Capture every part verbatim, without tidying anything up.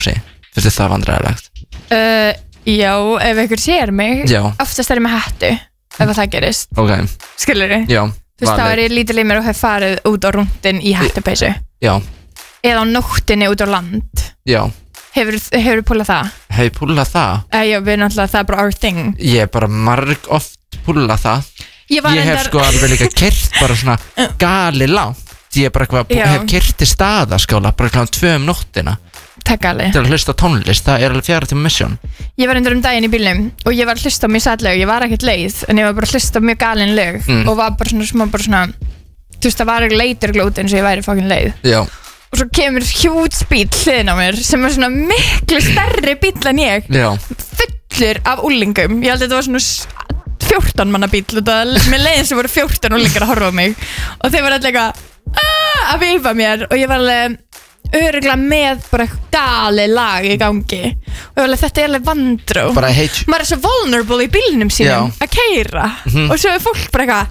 Finnst þið það vandræðilegt? Uh, já, ef einhver sér mig Já. Oftast er ég með hættu ef það gerist Ok. Skilur þið? Já. Þú veist, þá er ég lítil í mér og hef farið út á rúndin í hættupeysu Já. Eða á nóttinni út á land Já. Hefur þú púlað það? Hef ég púlað það? Uh, já, við náttúrulega, það er bara our thing Ég hef bara marg oft púlað það Ég, ég hef endar... sko alveg líka kert bara svona gali langt Ég hef bara eitthvað, Já. hef kert til staðaskála bara kláðan tvö um nóttina Takk gali til að hlusta á tónlist, það er alveg fjara tíma mission Ég var endur um daginn í bílnum og ég var að hlusta á mjög sad lög, ég var ekkert leið en ég var bara að hlusta á mjög galin lög Mm. og var bara svona smá bara svona þú veist, það var ekki leitur glóti eins og ég væri fokkin leið Já. og svo kemur hjúts bíl hliðin á mér sem er svona miklu stærri bíl en ég Já. fullur af úlingum, ég held að þetta var svona s- fjórtán manna bíl og það með leiðin sem voru fjórtán úlingar að horfa á mig og þeir var alltaf eitthvað "Ah", að veifa mér og ég var alveg öruglega með bara gali lag í gangi og ég var alveg, þetta er alveg vandró Bara hate maður er svo vulnerable í bílnum sínum Já. að keyra Mhm. og svo er fólk bara eitthvað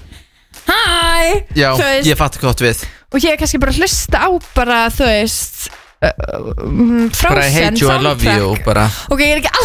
hæ, Já, þú veist, ég fatt gott við og ég er kannski bara að hlusta á bara, þú veist uh, um, Frozen Bara I hate you, I love you soundtrack. bara. ok, ég er ekki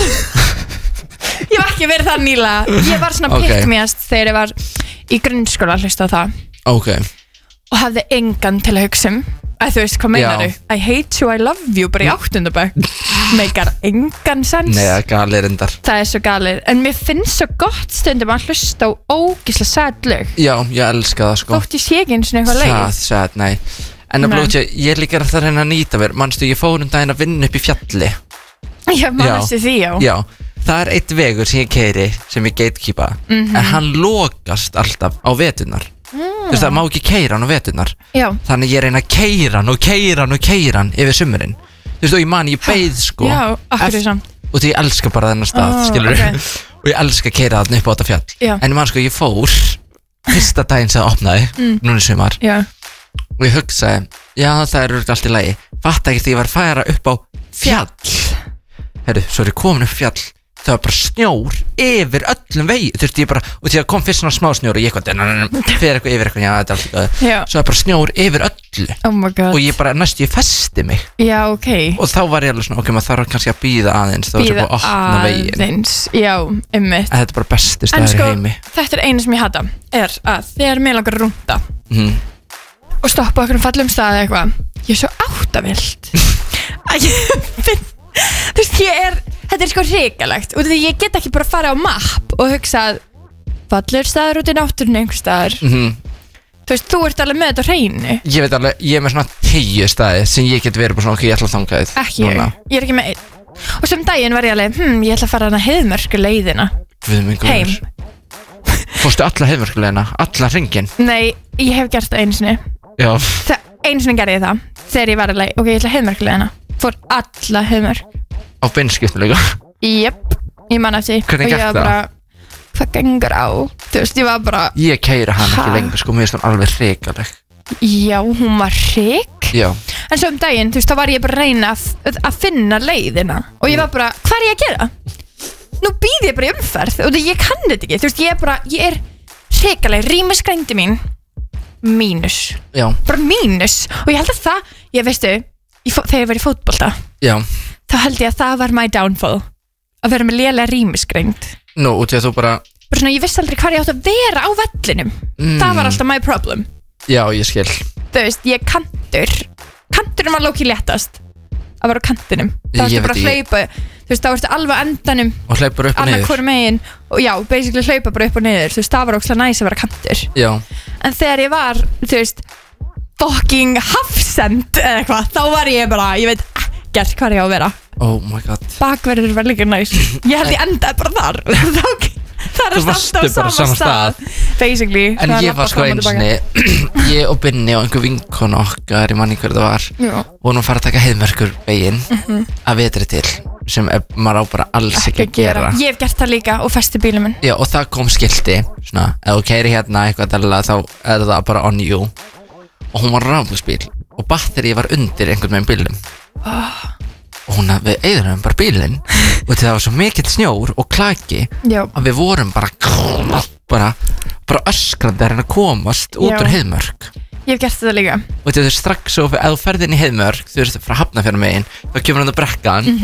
alveg ég var ekki verið það nýla ég var svona Ok. pick-me-ast þegar ég var í grunnskóla að hlusta á það Ok. og hafði engan til að hugsa um að þú veist, hvað meinar Já. I hate you, I love you bara í áttundabæk meikar engan sens Nei, það er gali reyndar það er svo galið, en mér finnst svo gott stundum að hlusta á ógislega sad lög Já, ég elska það sko þótt ég sé ekki eins og eitthvað leið Það, sad, nei En að Nei. blóti, ég er líka alltaf að reyna að nýta mér Manstu, ég fór um daginn að vinna upp í fjalli já, maður sé því, já, Já, það er eitt vegur sem ég keiri sem ég gatekeepa Mhm. En hann lokast alltaf á veturnar Þú veist, það má ekki keira hann á veturnar já. Þannig ég reyna að keira hann og keira hann og keira hann yfir sumurinn Þú veist, og ég man, ég beið sko já, akkur Eft- er samt Og því ég elska bara þennan stað, Ó, skilur ok. Og ég elska að keira þarna upp á þetta fjall Já. En ég man sko, ég fór Fyrsta daginn sem það opnaði, Mm. núna í sumar já, Og ég hugsaði, já það er örugglega allt í lagi Fatta ekki því ég var að færa upp á fjall Herru, svo er ég komin upp fjall Það var bara snjór yfir öllum vegi Þurfti ég bara, og því að kom fyrst svona smá snjór Og ég eitthvað, fyrir eitthvað yfir eitthvað Já, þetta er allt góð já, Svo er bara snjór yfir öllu oh my god Og ég bara næstu, ég festi mig já, ok, Og þá var ég alveg svona, ok, maður þarf kannski að býða aðeins Það var svo býða bara að opna veginn aðeins já, einmitt Þetta er bara besti en staður í sko, heimi þetta er einu sem ég hata er að þegar mér langar að rúnda mm. og stoppa okkur um fallum stað eða eitthvað ég er svo áttavilt að ég finn þú veist, ég er, þetta er sko hrikalegt og því ég get ekki bara að fara á mapp og hugsa fallur staður út í náttúrunni einhver staðar Mm. þú veist, þú ert alveg með þetta á hreinu Ég veit alveg, ég er með svona tíu staði Sem ég get verið bara svona, ok, ég ætla að þangað ekki ég, ég er ekki með einn og sem daginn var ég alveg, hm, ég ætla að fara hana heiðmörku leiðina heim. Fórstu alla hefverkulegina, alla hringin Nei, ég hef gert það einu sinni Já, það, einu sinni gerði ég það þegar ég var alveg, ok, ég ætla heiðmörku leiðina fór alla heiðmörk á beinskiptum líka Jöp, ég man eftir Hvernig og ég gekk var það? bara, hvað gengur á þú veist, ég var bara, Ég keira hann ekki Ha? lengur, sko, mér finnst hann alveg hrikaleg já, hún var hrik Já, en svo um daginn, þú veist, þá var ég bara að reyna að, að finna leiðina og ég var bara, hvað er ég að gera? Nú býð ég bara í umferð og ég kann þetta ekki, þú veist, ég er bara ég er hrikaleg, rýmisgrændi mín mínus, já, bara mínus og ég held að það, ég veistu ég fó, þegar ég var í fótbolta, já þá held ég að það var my downfall að vera með lélega rýmisgrænd Nú, út í að þú bara, bara svona, ég vissi aldrei hvað ég átt að vera á vellinum Mm. það var alltaf my problem já, ég skil þú veist, ég kantur kanturum var lóki léttast að vera á kantinum þá Ég ertu veit bara að ekki. hlaupa þú veist, þá ertu alveg á endanum Og hleypur upp og annað niður hvort megin og já, basically hlaupa bara upp og niður þú veist, það var ókslega næs að vera kantur Já, en þegar ég var, þú veist fucking hafsend eða eitthvað, þá var ég bara, ég veit ekkert hvað ég á að vera oh my god bakverður var líka næs ég held ég endaði bara þar þá það er Þú varstu bara á sama stað. basically En það er ég var labba sko fram og tilbaka. einsinni Ég og Binni og einhver vinkona okkar Ég manni hver það var Já. Vorum að fara að taka heiðmerkur veginn Að vetri til Sem er, maður á bara alls ekki að gera ég hef gert það líka og festi bílum minn Já, og það kom skilti svona, ef þú keyrir hérna eitthvað dælulega, þá er það bara on you. Og hún var rafmagnsbíl og batterið var undir einhvern veginn bílum. oh. Og hún að við eyðurum bara bílinn og því það var svo mikill snjór og klaki Já. að við vorum bara bara, bara öskrandi að reyna að komast út Já. úr heiðmörk. Ég hef gert þetta líka Og þú veist strax og ef þú ferð inn í Heiðmörk, þú veist frá Hafnarfjörðum megin, þá kemur hann á brekkan